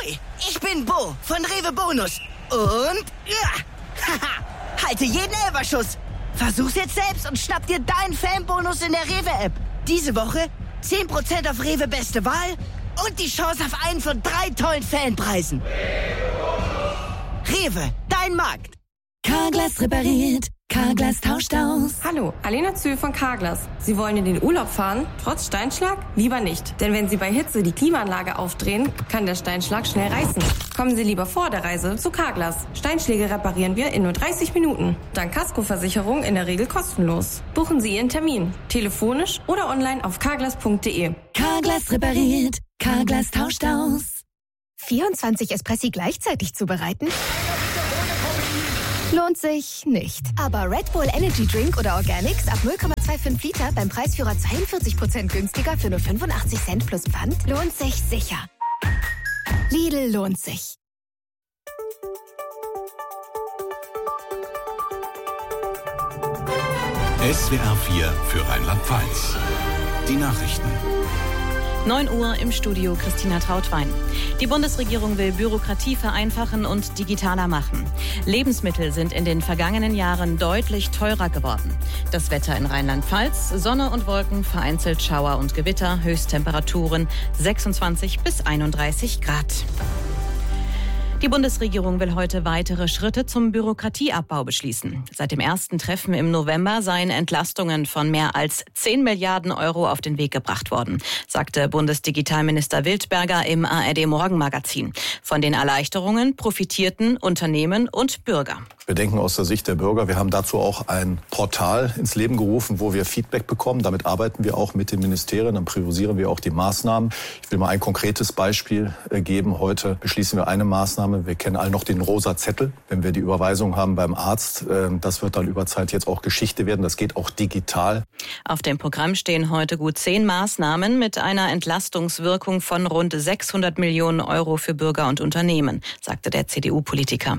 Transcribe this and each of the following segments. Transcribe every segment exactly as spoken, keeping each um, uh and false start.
Hi, ich bin Bo von Rewe Bonus. Und ja, haha, halte jeden Elberschuss. Versuch's jetzt selbst und schnapp dir deinen Fanbonus in der Rewe-App. Diese Woche zehn Prozent auf Rewe Beste Wahl und die Chance auf einen von drei tollen Fanpreisen. Rewe, dein Markt. Carglass repariert. Carglass tauscht aus. Hallo, Alena Zühl von Carglass. Sie wollen in den Urlaub fahren, trotz Steinschlag? Lieber nicht. Denn wenn Sie bei Hitze die Klimaanlage aufdrehen, kann der Steinschlag schnell reißen. Kommen Sie lieber vor der Reise zu Carglass. Steinschläge reparieren wir in nur dreißig Minuten. Dank Kaskoversicherung in der Regel kostenlos. Buchen Sie Ihren Termin. Telefonisch oder online auf carglass punkt de. Carglass repariert. Carglass tauscht aus. vierundzwanzig Espressi gleichzeitig zubereiten? Lohnt sich nicht. Aber Red Bull Energy Drink oder Organics ab null Komma fünfundzwanzig Liter beim Preisführer zweiundvierzig Prozent günstiger für nur fünfundachtzig Cent plus Pfand lohnt sich sicher. Lidl lohnt sich. S W R vier für Rheinland-Pfalz. Die Nachrichten. neun Uhr im Studio Christina Trautwein. Die Bundesregierung will Bürokratie vereinfachen und digitaler machen. Lebensmittel sind in den vergangenen Jahren deutlich teurer geworden. Das Wetter in Rheinland-Pfalz, Sonne und Wolken, vereinzelt Schauer und Gewitter, Höchsttemperaturen sechsundzwanzig bis einunddreißig Grad. Die Bundesregierung will heute weitere Schritte zum Bürokratieabbau beschließen. Seit dem ersten Treffen im November seien Entlastungen von mehr als zehn Milliarden Euro auf den Weg gebracht worden, sagte Bundesdigitalminister Wildberger im A R D Morgenmagazin. Von den Erleichterungen profitierten Unternehmen und Bürger. Wir denken aus der Sicht der Bürger. Wir haben dazu auch ein Portal ins Leben gerufen, wo wir Feedback bekommen. Damit arbeiten wir auch mit den Ministerien. Dann priorisieren wir auch die Maßnahmen. Ich will mal ein konkretes Beispiel geben. Heute beschließen wir eine Maßnahme. Wir kennen alle noch den rosa Zettel. Wenn wir die Überweisung haben beim Arzt, das wird dann über Zeit jetzt auch Geschichte werden. Das geht auch digital. Auf dem Programm stehen heute gut zehn Maßnahmen mit einer Entlastungswirkung von rund sechshundert Millionen Euro für Bürger und Unternehmen, sagte der C D U-Politiker.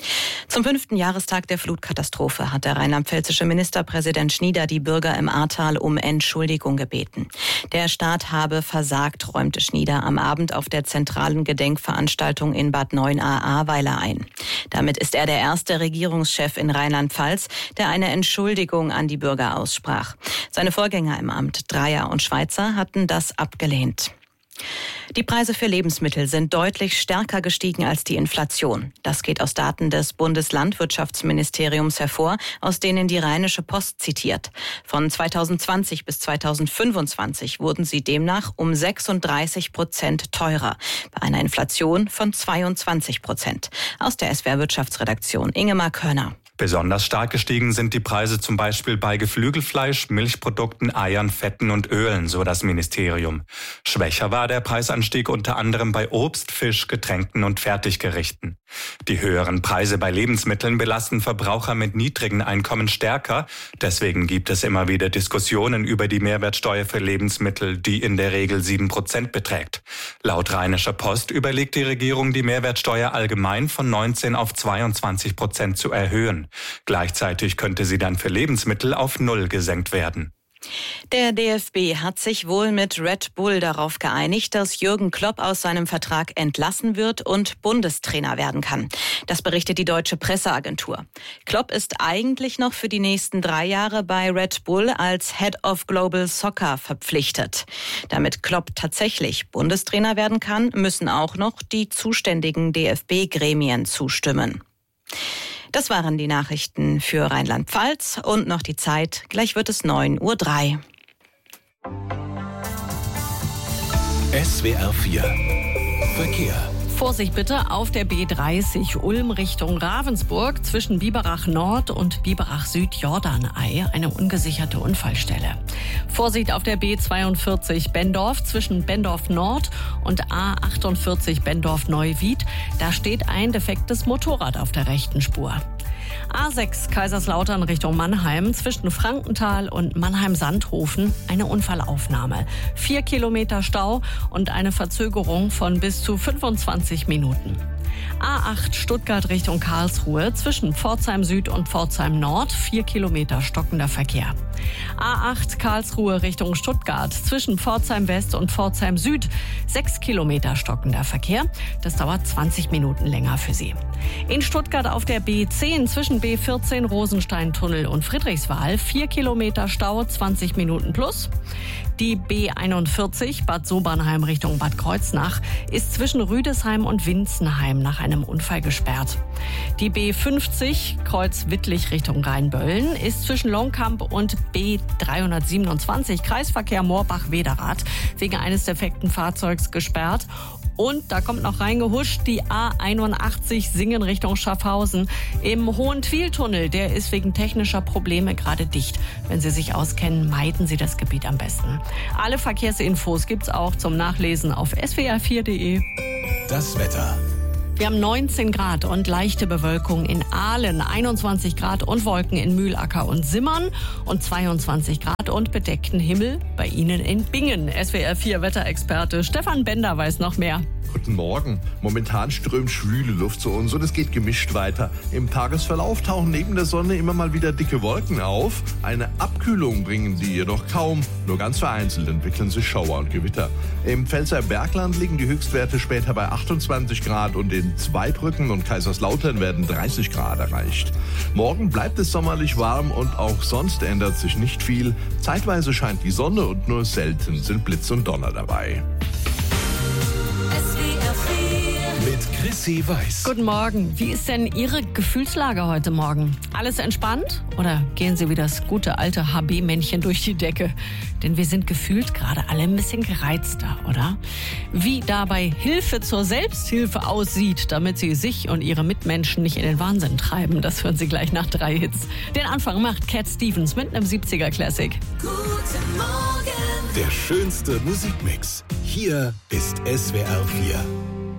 Zum fünften Jahrestag der Flutkatastrophe hat der rheinland-pfälzische Ministerpräsident Schnieder die Bürger im Ahrtal um Entschuldigung gebeten. Der Staat habe versagt, räumte Schnieder am Abend auf der zentralen Gedenkveranstaltung in Bad Neuenahr-Ahrweiler ein. Damit ist er der erste Regierungschef in Rheinland-Pfalz, der eine Entschuldigung an die Bürger aussprach. Seine Vorgänger im Amt, Dreyer und Schweizer, hatten das abgelehnt. Die Preise für Lebensmittel sind deutlich stärker gestiegen als die Inflation. Das geht aus Daten des Bundeslandwirtschaftsministeriums hervor, aus denen die Rheinische Post zitiert. Von zweitausendzwanzig bis zweitausendfünfundzwanzig wurden sie demnach um sechsunddreißig Prozent teurer, bei einer Inflation von zweiundzwanzig Prozent. Aus der S W R Wirtschaftsredaktion Ingemar Körner. Besonders stark gestiegen sind die Preise zum Beispiel bei Geflügelfleisch, Milchprodukten, Eiern, Fetten und Ölen, so das Ministerium. Schwächer war der Preisanstieg unter anderem bei Obst, Fisch, Getränken und Fertiggerichten. Die höheren Preise bei Lebensmitteln belasten Verbraucher mit niedrigen Einkommen stärker. Deswegen gibt es immer wieder Diskussionen über die Mehrwertsteuer für Lebensmittel, die in der Regel sieben Prozent beträgt. Laut Rheinischer Post überlegt die Regierung, die Mehrwertsteuer allgemein von neunzehn auf zweiundzwanzig Prozent zu erhöhen. Gleichzeitig könnte sie dann für Lebensmittel auf Null gesenkt werden. Der D F B hat sich wohl mit Red Bull darauf geeinigt, dass Jürgen Klopp aus seinem Vertrag entlassen wird und Bundestrainer werden kann. Das berichtet die deutsche Presseagentur. Klopp ist eigentlich noch für die nächsten drei Jahre bei Red Bull als Head of Global Soccer verpflichtet. Damit Klopp tatsächlich Bundestrainer werden kann, müssen auch noch die zuständigen D F B-Gremien zustimmen. Das waren die Nachrichten für Rheinland-Pfalz und noch die Zeit. Gleich wird es neun Uhr drei. S W R vier Verkehr. Vorsicht bitte auf der B dreißig Ulm Richtung Ravensburg zwischen Biberach Nord und Biberach Süd Jordanei, eine ungesicherte Unfallstelle. Vorsicht auf der B zweiundvierzig Bendorf zwischen Bendorf Nord und A achtundvierzig Bendorf Neuwied. Da steht ein defektes Motorrad auf der rechten Spur. A sechs Kaiserslautern Richtung Mannheim zwischen Frankenthal und Mannheim-Sandhofen eine Unfallaufnahme. Vier Kilometer Stau und eine Verzögerung von bis zu fünfundzwanzig Minuten. A acht Stuttgart Richtung Karlsruhe zwischen Pforzheim Süd und Pforzheim Nord, vier Kilometer stockender Verkehr. A acht Karlsruhe Richtung Stuttgart zwischen Pforzheim West und Pforzheim Süd, sechs Kilometer stockender Verkehr. Das dauert zwanzig Minuten länger für Sie. In Stuttgart auf der B zehn zwischen B vierzehn Rosensteintunnel und Friedrichswal, vier Kilometer Stau, zwanzig Minuten plus. Die B einundvierzig Bad Sobernheim Richtung Bad Kreuznach ist zwischen Rüdesheim und Winzenheim nach einem Unfall gesperrt. Die B fünfzig Kreuz Wittlich Richtung Rheinböllen ist zwischen Longkamp und B dreihundertsiebenundzwanzig Kreisverkehr Moorbach-Wederath wegen eines defekten Fahrzeugs gesperrt. Und da kommt noch reingehuscht die A einundachtzig Singen Richtung Schaffhausen im Hohentwiel-Tunnel. Der ist wegen technischer Probleme gerade dicht. Wenn Sie sich auskennen, meiden Sie das Gebiet am besten. Alle Verkehrsinfos gibt's auch zum Nachlesen auf s w r vier punkt d e. Das Wetter. Wir haben neunzehn Grad und leichte Bewölkung in Aalen, einundzwanzig Grad und Wolken in Mühlacker und Simmern und zweiundzwanzig Grad und bedeckten Himmel bei Ihnen in Bingen. S W R vier Wetterexperte Stefan Bender weiß noch mehr. Guten Morgen. Momentan strömt schwüle Luft zu uns und es geht gemischt weiter. Im Tagesverlauf tauchen neben der Sonne immer mal wieder dicke Wolken auf. Eine Abkühlung bringen die jedoch kaum. Nur ganz vereinzelt entwickeln sich Schauer und Gewitter. Im Pfälzer Bergland liegen die Höchstwerte später bei achtundzwanzig Grad und in Zweibrücken und Kaiserslautern werden dreißig Grad erreicht. Morgen bleibt es sommerlich warm und auch sonst ändert sich nicht viel. Zeitweise scheint die Sonne und nur selten sind Blitz und Donner dabei. Mit Chrissy Weiß. Guten Morgen. Wie ist denn Ihre Gefühlslage heute Morgen? Alles entspannt? Oder gehen Sie wie das gute alte H B-Männchen durch die Decke? Denn wir sind gefühlt gerade alle ein bisschen gereizter, oder? Wie dabei Hilfe zur Selbsthilfe aussieht, damit Sie sich und Ihre Mitmenschen nicht in den Wahnsinn treiben, das hören Sie gleich nach drei Hits. Den Anfang macht Cat Stevens mit einem siebziger-Classic. Der schönste Musikmix. Hier ist S W R vier.